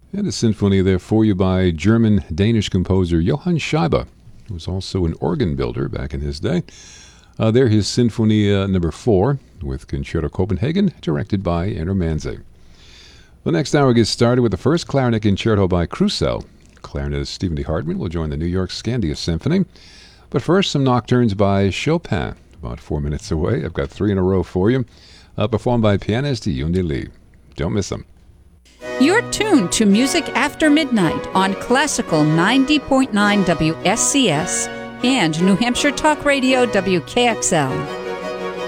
And a symphony there for you by German-Danish composer Johann Scheibe, who was also an organ builder back in his day. There his Symphony number 4 with Concerto Copenhagen, directed by Enter Manze. The next hour gets started with the first clarinet concerto by Crusel. Clarinetist Stephen D. Hartman will join the New York Scandia Symphony. But first, some nocturnes by Chopin. About 4 minutes away. I've got 3 in a row for you, performed by pianist Yoon-Dae Lee. Don't miss them. You're tuned to Music After Midnight on Classical 90.9 WSCS and New Hampshire Talk Radio WKXL.